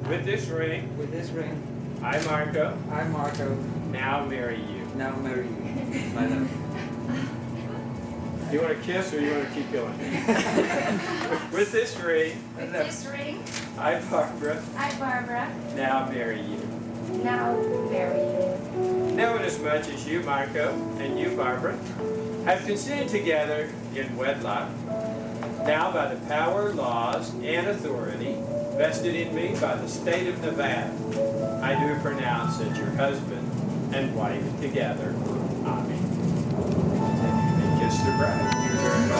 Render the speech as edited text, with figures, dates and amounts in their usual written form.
With this ring, I, Marco, now marry you. My love. You want to kiss or you want to keep going? With this ring, I, Barbara, now marry you. Now inasmuch as you, Marco, and you, Barbara, have consented together in wedlock, now by the power, laws, and authority vested in me by the state of Nevada, I do pronounce that your husband and wife together. Amen. And kiss the bride.